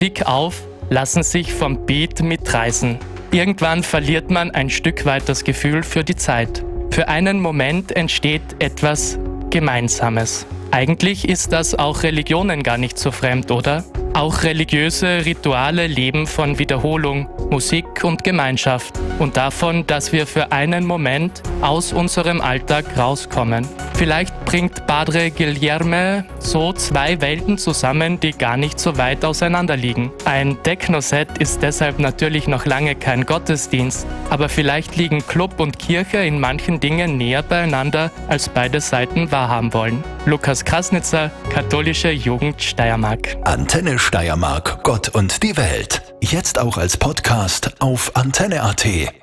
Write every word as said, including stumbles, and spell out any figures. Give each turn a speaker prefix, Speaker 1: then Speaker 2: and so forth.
Speaker 1: Blick auf, lassen sich vom Beat mitreißen. Irgendwann verliert man ein Stück weit das Gefühl für die Zeit. Für einen Moment entsteht etwas Gemeinsames. Eigentlich ist das auch Religionen gar nicht so fremd, oder? Auch religiöse Rituale leben von Wiederholung, Musik und Gemeinschaft und davon, dass wir für einen Moment aus unserem Alltag rauskommen. Vielleicht bringt Padre Guilherme so zwei Welten zusammen, die gar nicht so weit auseinander liegen. Ein Techno-Set ist deshalb natürlich noch lange kein Gottesdienst, aber vielleicht liegen Club und Kirche in manchen Dingen näher beieinander, als beide Seiten wahrhaben wollen. Lukas Krasnitzer, Katholische Jugend Steiermark.
Speaker 2: Antenne Steiermark, Gott und die Welt. Jetzt auch als Podcast auf antenne punkt a t.